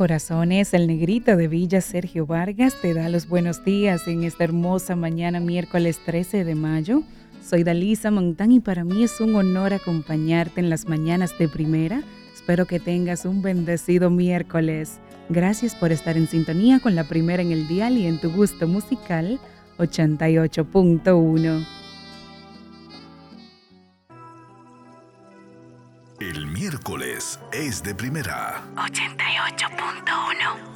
corazones, el negrito de Villa Sergio Vargas te da los buenos días en esta hermosa mañana miércoles 13 de mayo. Soy Dalisa Montán y para mí es un honor acompañarte en las mañanas de primera. Espero que tengas un bendecido miércoles. Gracias por estar en sintonía con la primera en el dial y en tu gusto musical 88.1. El miércoles es de primera. 88.1.